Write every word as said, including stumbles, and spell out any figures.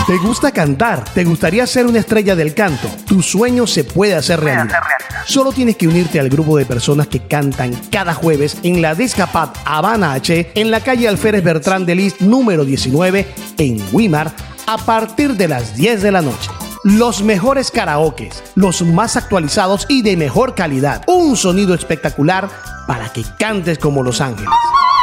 ¿Te gusta cantar? ¿Te gustaría ser una estrella del canto? Tu sueño se puede hacer realidad. Solo tienes que unirte al grupo de personas que cantan cada jueves en la Discapad Habana H, en la calle Alférez Bertrán de Lis, número diecinueve, en Weimar, a partir de las diez de la noche. Los mejores karaokes, los más actualizados y de mejor calidad. Un sonido espectacular para que cantes como Los Ángeles.